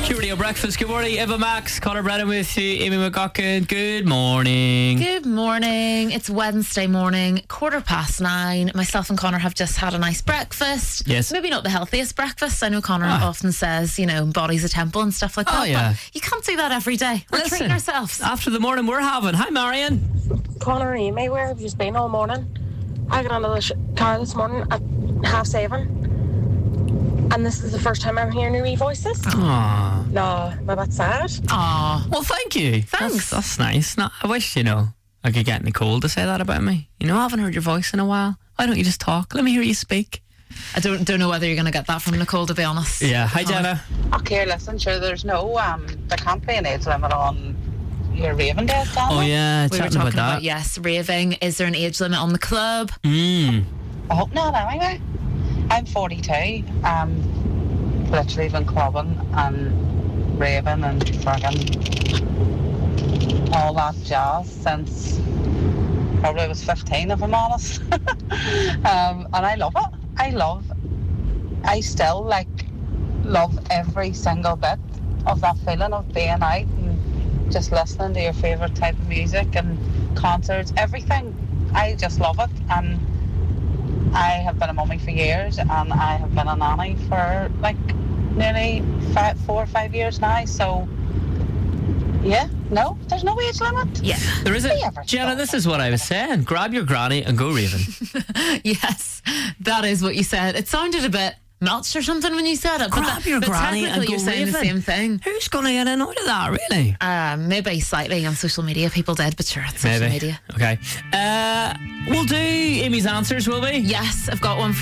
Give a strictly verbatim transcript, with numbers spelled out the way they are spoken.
Q Radio Breakfast. Good morning, Eva Max, Conor Brennan with you, Amy McGuckin. Good morning. Good morning. It's Wednesday morning, quarter past nine. Myself and Conor have just had a nice breakfast. Yes. Maybe not the healthiest breakfast. I know Conor Ah. often says, you know, body's a temple and stuff like Oh, that. yeah. But you can't do that every day. We're Listen, treating ourselves. After the morning we're having. Hi, Marion. Conor and Amy, where have you been all morning? I got into the sh- car this morning at half seven, and this is the first time I'm hearing your wee voices. Aww. No, I'm a bit sad. Aw. Well, thank you. Thanks. That's, that's nice. No, I wish, you know, I could get Nicole to say that about me. You know, I haven't heard your voice in a while. Why don't you just talk? Let me hear you speak. I don't don't know whether you're going to get that from Nicole, to be honest. Yeah. Hi, Conor. Jenna. Okay, listen, sure, there's no, um, there can't be an age limit on your raving days, can Oh, there? yeah. We were Chatting talking about about, that. yes, raving. Is there an age limit on the club? Mm. I hope not, anyway. I'm forty-two, um, literally been clubbing and raving and friggin' all that jazz since probably I was fifteen, if I'm honest. um, and I love it. I love, I still, like, love every single bit of that feeling of being out and just listening to your favourite type of music and concerts, everything. I just love it, and I have been a mummy for years, and I have been a nanny for like nearly five, four or five years now, so yeah, no, there's no age limit. Yeah. There isn't. We ever Jenna, thought this that. is what I was saying. Grab your granny and go raving. Yes, that is what you said. It sounded a bit nuts or something when you said it. Grab but that, your but granny and technically go you're saying the raving. same thing. Who's going to get annoyed at that, really? Um, maybe slightly on social media, people did, but sure, it's social Maybe. media. Okay. Uh, we'll do Amy's answers, will we? Yes, I've got one